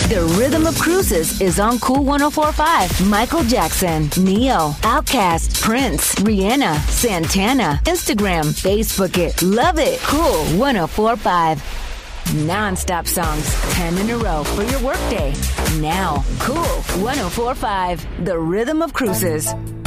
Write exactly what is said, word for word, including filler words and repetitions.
The Rhythm of Cruises is on Cool one oh four point five. Michael Jackson, Neo, Outkast, Prince, Rihanna, Santana. Instagram, Facebook it. Love it. Cool one oh four point five. Non-stop songs, ten in a row for your workday. Now, Cool one oh four point five. The Rhythm of Cruises.